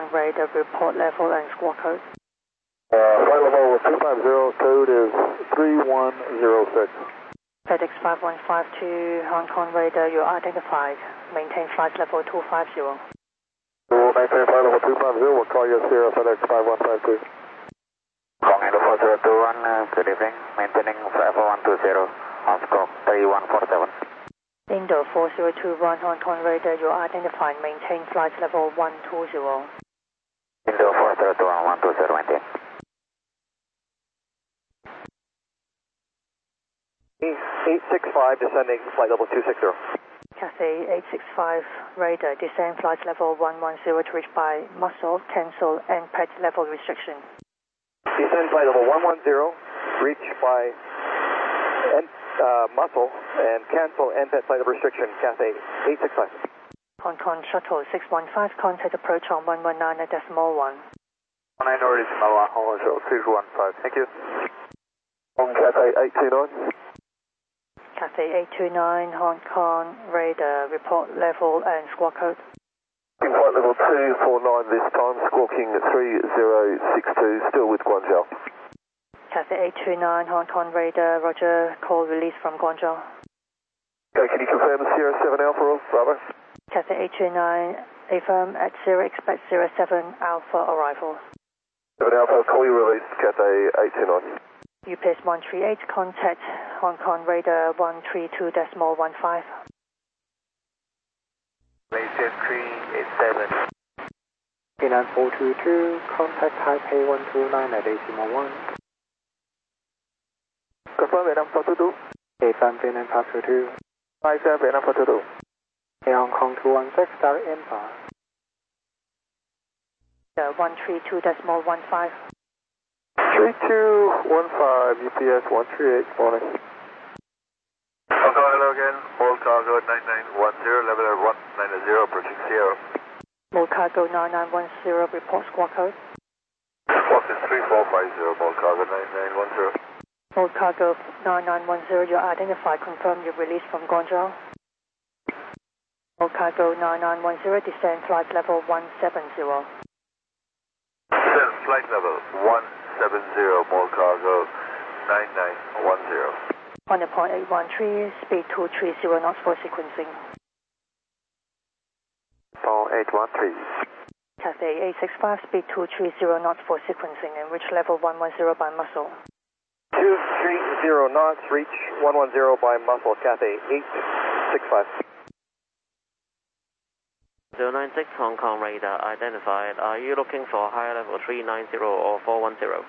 Kong radar, report level and squawk code. Flight level 250, code is 3106. FedEx 5152, Hong Kong radar, you are identified. Maintain flight level 250. We'll maintain flight level 250, we'll call you Sierra FedEx 5152. Kong Indo 4021, good evening. Maintaining flight level 120, Hong Kong 3147. Indo 4021, Hong Kong radar, you are identified. Maintain flight level 120. Indo 4021, 120, maintain. 865, descending flight level 260. Cathay 865 radar, descend flight level 110 to reach by muscle, cancel, and pet level restriction. Descend flight level 110, reach by muscle, and cancel NPET flight level restriction, Cathay 865. Hong Kong shuttle 615, contact approach on 119.1. 19 already Hong Kong shuttle 615, thank you. On Cathay 829. Cathay 829, Hong Kong radar, report level and squawk code. Flight level 249 this time, squawking 3062, still with Guangzhou. Cathay 829, Hong Kong radar, roger, call release from Guangzhou. Okay, can you confirm Sierra 7 Alpha or Bravo? Cathay 829, affirm at 0, expect 07 Alpha arrival. 7 Alpha, call you released, Cathay 829. UPS 138, contact Hong Kong radar 132.15. Malaysian 387. P9 422, contact Taipei 129 at decimal 1. Confirm Vietnam 422. Affirm Vietnam 522. 57 Vietnam 422. Air Hong Kong 216, direct inbound. 132.15. 3215, UPS 138, morning. Hong Kong, hello again, Mall Cargo 9910, level 190, approaching Sierra. Mall Cargo 9910, report squawk code. Squawk is 3450, Mall Cargo 9910. Mall Cargo 9910, you're identified, confirm you're released from Guangzhou. Mall Cargo 9910, descend flight level 170. Descend flight level 170, Mall Cargo 9910. 1.813, speed 230 knots for sequencing. 813. Cathay 865, speed 230 knots for sequencing and reach level 110 by muscle. 230 knots, reach 110 by muscle, Cathay 865. 096 Hong Kong radar identified. Are you looking for higher level 390 or 410?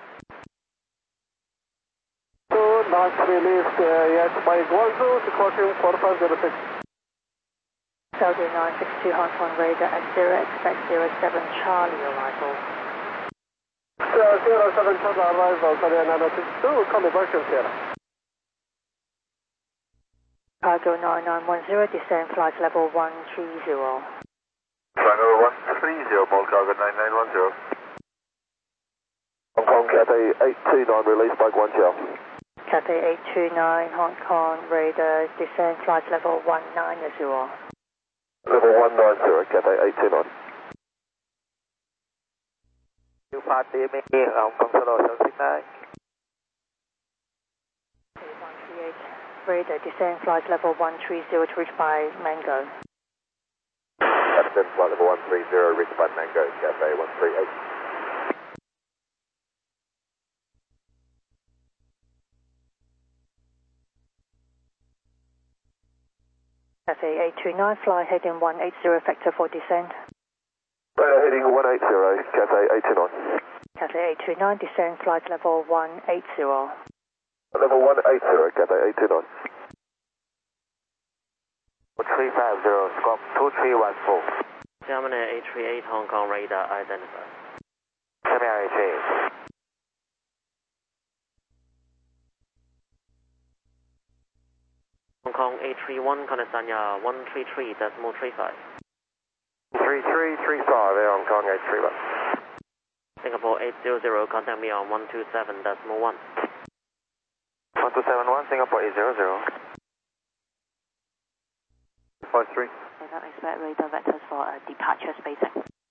Not released yet by Guangzhou, squawking 4506. Saudi 962 Hong Kong radar at 0, expect 07 Charlie arrival. 07 Charlie arrival, Saudi 962, call me back in Sierra. Cargo 9910, descend flight level 130. Flight level 130, Mall Cargo 9910. Hong Kong Cathay 829, released by Guangzhou. Cathay 829, Hong Kong radar, descend flight level 190. Level 190, Cathay 829. 25 DME, Hong Kong Solo 769. 138, radar, descend flight level 130 to reach by Mango. Descend flight level 130, reached by Mango, Cathay 138. Cathay 829, fly heading 180, factor for descent. Heading 180, Cathay 829. Cathay 829, descend flight level 180. Level 180, Cathay 829. 350, squawk 2314. Germany 838 Hong Kong radar identified. Premier 88. Hong Kong 831 Conesanya 133.35. 3335, Air Hong Kong 831. Singapore 800, contact me on 127.1. 1271, Singapore 800. 53. I don't expect radar vectors for departure spacing.